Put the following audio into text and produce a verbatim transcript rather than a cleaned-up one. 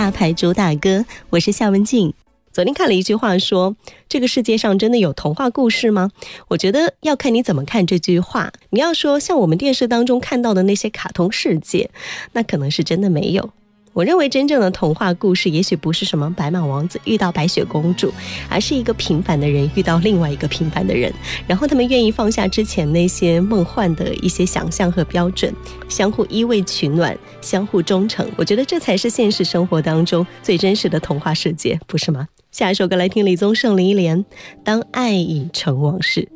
大牌主打歌，我是夏文静。昨天看了一句话说，这个世界上真的有童话故事吗？我觉得要看你怎么看这句话。你要说像我们电视当中看到的那些卡通世界，那可能是真的没有。我认为真正的童话故事也许不是什么白马王子遇到白雪公主，而是一个平凡的人遇到另外一个平凡的人，然后他们愿意放下之前那些梦幻的一些想象和标准，相互依偎取暖，相互忠诚。我觉得这才是现实生活当中最真实的童话世界，不是吗？下一首歌来听李宗盛林忆莲，当爱已成往事。